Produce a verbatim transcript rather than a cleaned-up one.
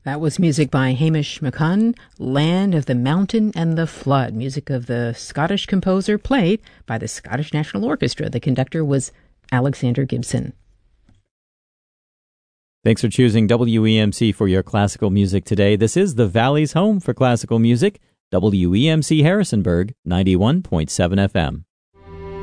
That was music by Hamish McCunn, Land of the Mountain and the Flood, music of the Scottish composer played by the Scottish National Orchestra. The conductor was Alexander Gibson. Thanks for choosing W E M C for your classical music today. This is the Valley's home for classical music, W E M C Harrisonburg, ninety-one point seven F M.